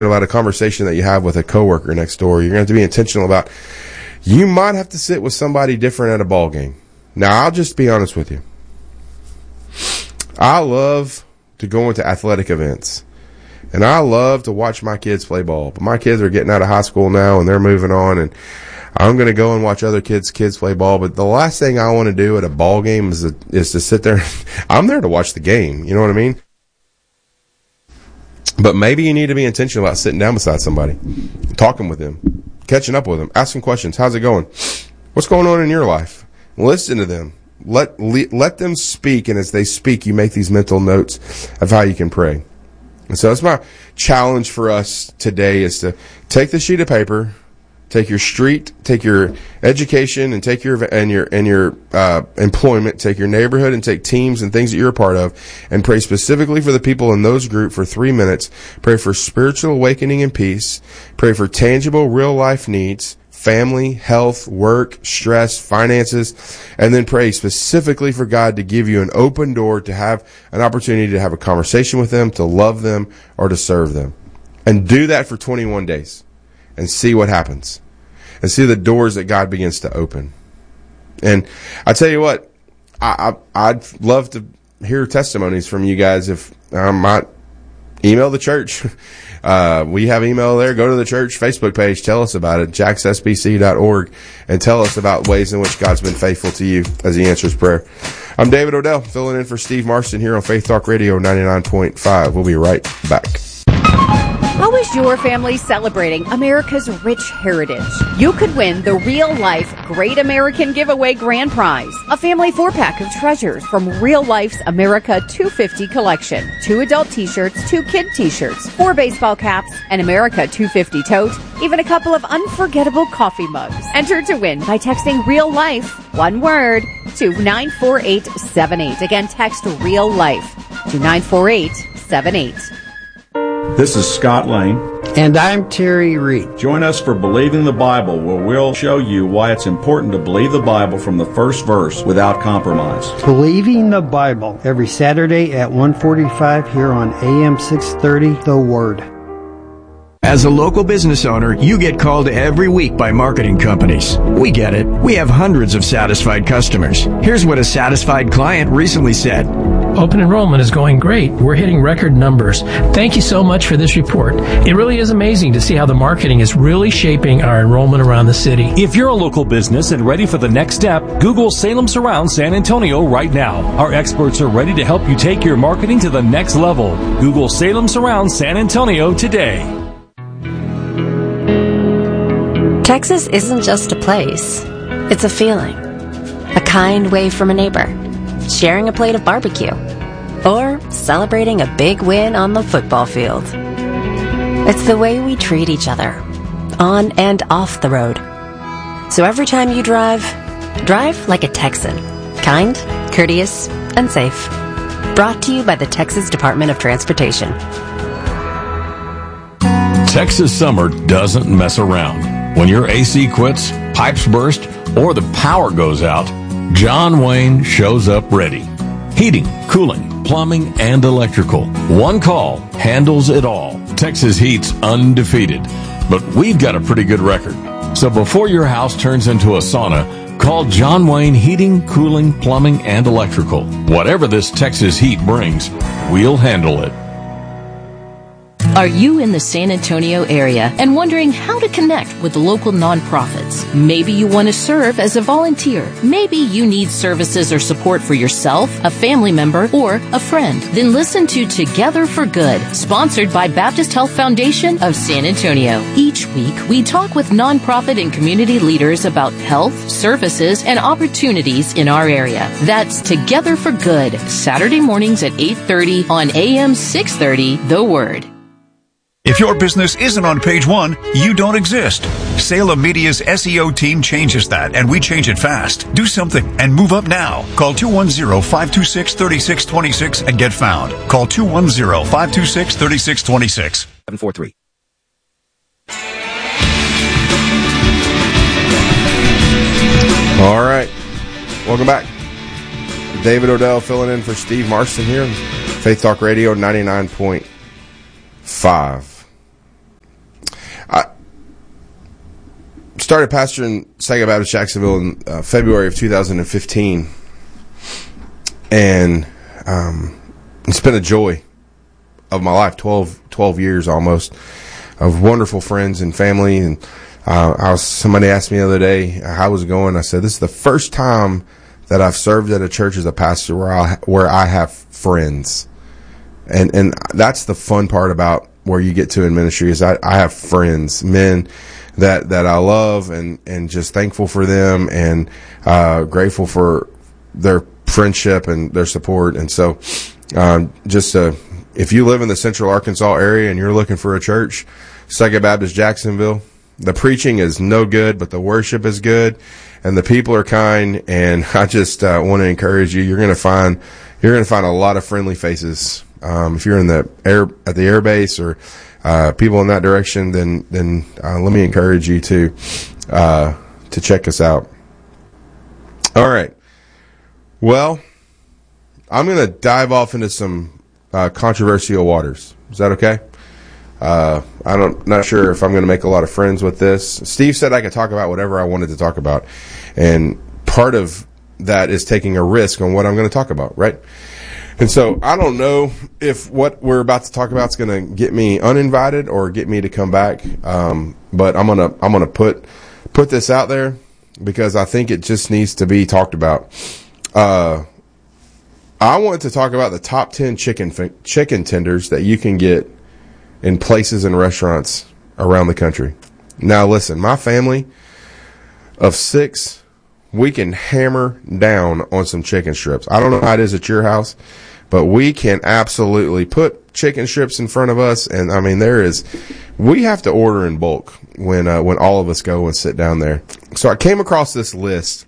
about a conversation that you have with a coworker next door. You're going to have to be intentional about, you might have to sit with somebody different at a ball game. Now, I'll just be honest with you. I love to go into athletic events, and I love to watch my kids play ball. But my kids are getting out of high school now, and they're moving on, and I'm going to go and watch other kids play ball. But the last thing I want to do at a ball game is to sit there. I'm there to watch the game. You know what I mean? But maybe you need to be intentional about sitting down beside somebody, talking with them, catching up with them, asking questions. How's it going? What's going on in your life? Listen to them. Let them speak, and as they speak, you make these mental notes of how you can pray. And so that's my challenge for us today, is to take the sheet of paper, take your street, take your education, and take your employment, take your neighborhood, and take teams and things that you're a part of, and pray specifically for the people in those groups for 3 minutes. Pray for spiritual awakening and peace. Pray for tangible, real life needs. Family, health, work, stress, finances, and then pray specifically for God to give you an open door to have an opportunity to have a conversation with them, to love them, or to serve them. And do that for 21 days and see what happens, and see the doors that God begins to open. And I tell you what, I'd love to hear testimonies from you guys. If I might email the church. We have email there. Go to the church Facebook page. Tell us about it. jaxsbc.org, and tell us about ways in which God's been faithful to you as he answers prayer. I'm David Odell, filling in for Steve Marston here on Faith Talk Radio 99.5. We'll be right back. How is your family celebrating America's rich heritage? You could win the Real Life Great American Giveaway Grand Prize, a family 4-pack of treasures from Real Life's America 250 collection. 2 adult t-shirts, 2 kid t-shirts, 4 baseball caps, an America 250 tote, even a couple of unforgettable coffee mugs. Enter to win by texting Real Life, one word, to 94878. Again, text Real Life to 94878. This is Scott Lane. And I'm Terry Reed. Join us for Believing the Bible, where we'll show you why it's important to believe the Bible from the first verse without compromise. Believing the Bible, every Saturday at 1:45 here on AM 630, The Word. As a local business owner, you get called every week by marketing companies. We get it. We have hundreds of satisfied customers. Here's what a satisfied client recently said. Open enrollment is going great. We're hitting record numbers. Thank you so much for this report. It really is amazing to see how the marketing is really shaping our enrollment around the city. If you're a local business and ready for the next step, Google Salem Surround San Antonio right now. Our experts are ready to help you take your marketing to the next level. Google Salem Surround San Antonio today. Texas isn't just a place. It's a feeling. A kind wave from a neighbor. Sharing a plate of barbecue, or celebrating a big win on the football field. It's the way we treat each other, on and off the road. So every time you drive like a Texan. Kind, courteous, and safe. Brought to you by the Texas Department of Transportation. Texas summer doesn't mess around. When your AC quits, pipes burst, or the power goes out, John Wayne shows up ready. Heating, cooling, plumbing, and electrical. One call handles it all. Texas Heat's undefeated, but we've got a pretty good record. So before your house turns into a sauna, call John Wayne Heating, Cooling, Plumbing, and Electrical. Whatever this Texas heat brings, we'll handle it. Are you in the San Antonio area and wondering how to connect with local nonprofits? Maybe you want to serve as a volunteer. Maybe you need services or support for yourself, a family member, or a friend. Then listen to Together for Good, sponsored by Baptist Health Foundation of San Antonio. Each week, we talk with nonprofit and community leaders about health, services, and opportunities in our area. That's Together for Good, Saturday mornings at 8:30 on AM 630, The Word. If your business isn't on page one, you don't exist. Salem Media's SEO team changes that, and we change it fast. Do something and move up now. Call 210-526-3626 and get found. Call 210-526-3626. 743. All right. Welcome back. David Odell filling in for Steve Marston here. Faith Talk Radio 99.5. I started pastoring Saginaw Baptist Jacksonville in February of 2015, and it's been a joy of my life. 12 years almost of wonderful friends and family. And somebody asked me the other day how was it going. I said, this is the first time that I've served at a church as a pastor where I have friends, and that's the fun part about where you get to in ministry is I have friends, men that I love and just thankful for them and grateful for their friendship and their support. And so if you live in the Central Arkansas area and you're looking for a church, Saginaw Baptist Jacksonville, the preaching is no good, but the worship is good and the people are kind. And I just want to encourage you. You're going to find a lot of friendly faces. If you're at the air base or people in that direction, then let me encourage you to check us out. All right. Well, I'm going to dive off into some controversial waters. Is that okay? Not sure if I'm going to make a lot of friends with this. Steve said I could talk about whatever I wanted to talk about, and part of that is taking a risk on what I'm going to talk about, right? And so I don't know if what we're about to talk about is going to get me uninvited or get me to come back. But I'm gonna put this out there because I think it just needs to be talked about. I want to talk about the top 10 chicken tenders that you can get in places and restaurants around the country. Now listen, my family of 6, we can hammer down on some chicken strips. I don't know how it is at your house, but we can absolutely put chicken strips in front of us. And I mean, we have to order in bulk when all of us go and sit down there. So I came across this list,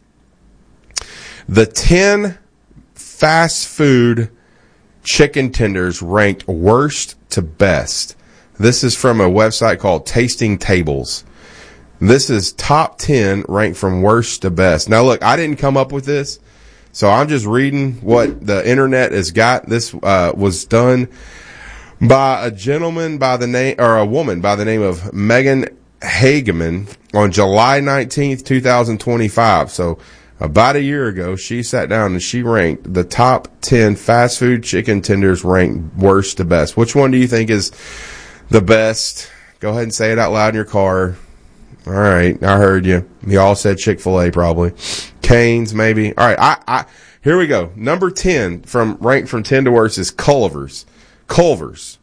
the 10 fast food chicken tenders ranked worst to best. This is from a website called Tasting Tables. This is top 10 ranked from worst to best. Now look, I didn't come up with this, so I'm just reading what the internet has got. This was done by a woman by the name of Megan Hageman on July 19th, 2025. So about a year ago, she sat down and she ranked the top 10 fast food chicken tenders ranked worst to best. Which one do you think is the best? Go ahead and say it out loud in your car. All right, I heard you. You all said Chick-fil-A probably. Cane's maybe. All right, here we go. Number 10 ranked from 10 to worst is Culver's. Culver's.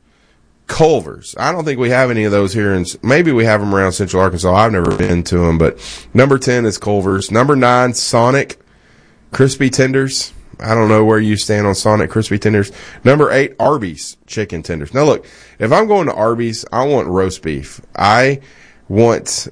I don't think we have any of those here. Maybe we have them around Central Arkansas. I've never been to them, but number 10 is Culver's. Number 9, Sonic Crispy Tenders. I don't know where you stand on Sonic Crispy Tenders. Number 8, Arby's Chicken Tenders. Now look, if I'm going to Arby's, I want roast beef. I want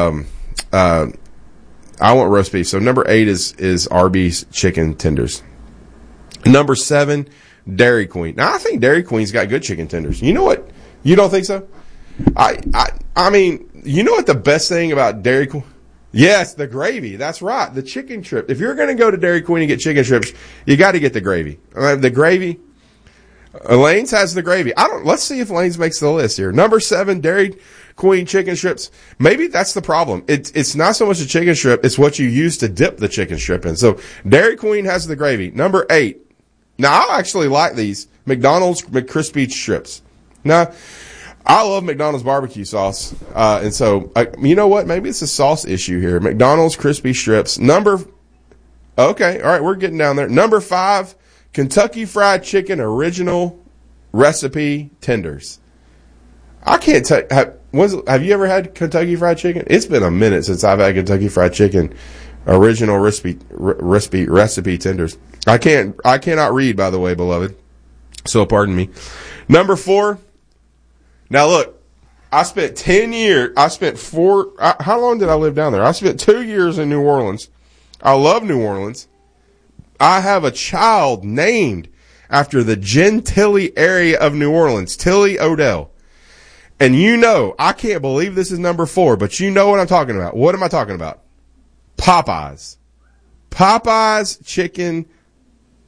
roast beef. So number 8 is Arby's Chicken Tenders. Number 7, Dairy Queen. Now I think Dairy Queen's got good chicken tenders. You know what? You don't think so? I mean, you know what the best thing about Dairy Queen? Yes, the gravy. That's right. The chicken strip. If you're going to go to Dairy Queen and get chicken strips, you got to get the gravy. The gravy. Lane's has the gravy. Let's see if Lane's makes the list here. Number 7, Dairy Queen chicken strips. Maybe that's the problem. It's not so much a chicken strip. It's what you use to dip the chicken strip in. So Dairy Queen has the gravy. Number 8. Now I actually like these McDonald's McCrispy strips. Now, I love McDonald's barbecue sauce. And so, you know what? Maybe it's a sauce issue here. McDonald's crispy strips. Okay. All right. We're getting down there. Number 5, Kentucky Fried Chicken original recipe tenders. I can't tell. Have you ever had Kentucky Fried Chicken? It's been a minute since I've had Kentucky Fried Chicken original recipe tenders. I cannot read, by the way, beloved. So pardon me. Number 4. Now look, I spent 10 years, how long did I live down there? I spent 2 years in New Orleans. I love New Orleans. I have a child named after the Gentilly area of New Orleans, Tilly Odell. And you know, I can't believe this is number 4, but you know what I'm talking about. What am I talking about? Popeyes. Popeyes chicken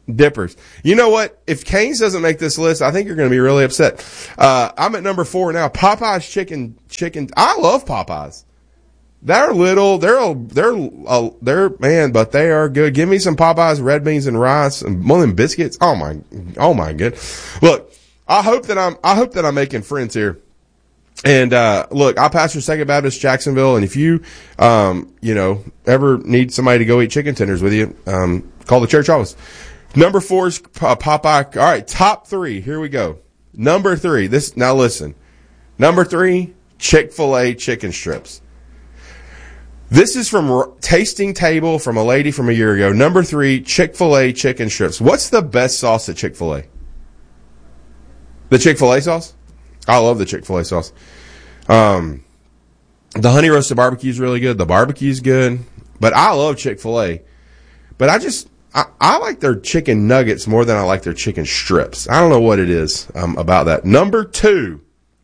Dippers. You know what? If Cane's doesn't make this list, I think you're going to be really upset. I'm at number 4 now. Popeye's chicken. I love Popeyes. They're little. They're man, but they are good. Give me some Popeyes, red beans and rice, and one of them biscuits. Oh my good. Look, I hope that I'm making friends here. And look, I pastor Second Baptist Jacksonville, and if you ever need somebody to go eat chicken tenders with you, call the church office. Number 4 is Popeye. All right, top 3. Here we go. Number 3. Now listen. Number 3, Chick-fil-A chicken strips. This is from Tasting Table from a lady from a year ago. Number 3, Chick-fil-A chicken strips. What's the best sauce at Chick-fil-A? The Chick-fil-A sauce? I love the Chick-fil-A sauce. The honey roasted barbecue is really good. The barbecue's good. But I love Chick-fil-A. But I like their chicken nuggets more than I like their chicken strips. I don't know what it is about that. Number 2.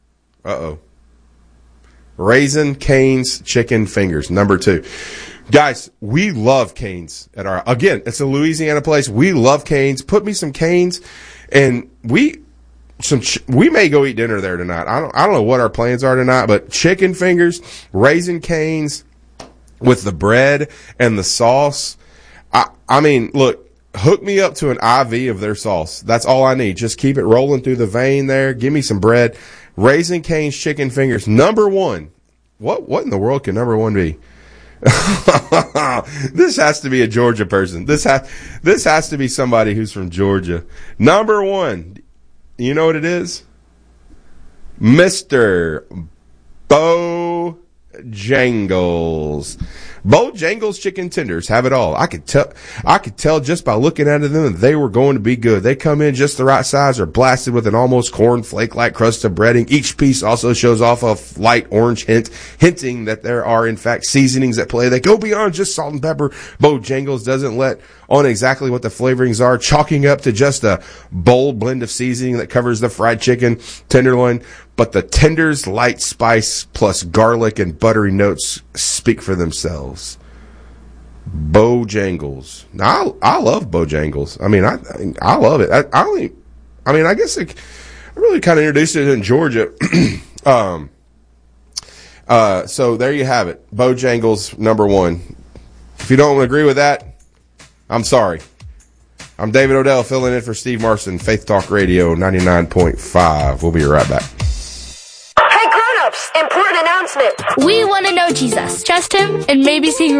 Raising Cane's chicken fingers. Number 2. Guys, we love Cane's again, it's a Louisiana place. We love Cane's. Put me some Cane's, and we may go eat dinner there tonight. I don't know what our plans are tonight, but chicken fingers, Raising Cane's with the bread and the sauce. I mean, look, hook me up to an IV of their sauce. That's all I need. Just keep it rolling through the vein there. Give me some bread. Raising Cane's chicken fingers. Number 1. What in the world can number 1 be? This has to be a Georgia person. This has to be somebody who's from Georgia. Number 1. You know what it is? Mr. Bojangles. Bojangles chicken tenders have it all. I could tell just by looking at them that they were going to be good. They come in just the right size, are blasted with an almost cornflake-like crust of breading. Each piece also shows off a light orange hinting that there are in fact seasonings at play that go beyond just salt and pepper. Bojangles doesn't let on exactly what the flavorings are, chalking up to just a bold blend of seasoning that covers the fried chicken tenderloin. But the tender's light spice plus garlic and buttery notes speak for themselves. Bojangles. Now, I love Bojangles. I mean, I love it. I guess I really kind of introduced it in Georgia. So there you have it. Bojangles, number 1. If you don't agree with that, I'm sorry. I'm David Odell filling in for Steve Marson, Faith Talk Radio 99.5. We'll be right back. Hey, grown-ups, important announcement. We want to know Jesus, trust him, and maybe sing